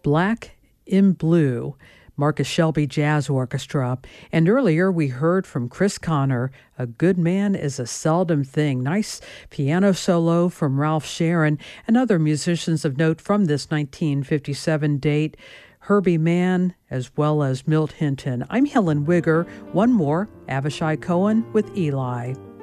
Black in Blue, Marcus Shelby Jazz Orchestra. And earlier we heard from Chris Connor, A Good Man is a Seldom Thing. Nice piano solo from Ralph Sharon and other musicians of note from this 1957 date, Herbie Mann, as well as Milt Hinton. I'm Helen Wigger. One more, Avishai Cohen with Eli.